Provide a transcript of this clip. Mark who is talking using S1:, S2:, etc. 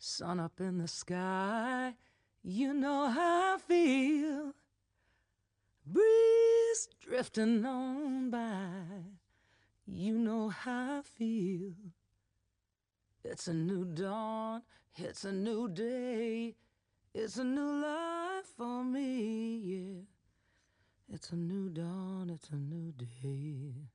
S1: Sun up in the sky, you know how I feel. Breeze drifting on by, you know how I feel. It's a new dawn, it's a new day, it's a new life for me, yeah. It's a new dawn, it's a new day.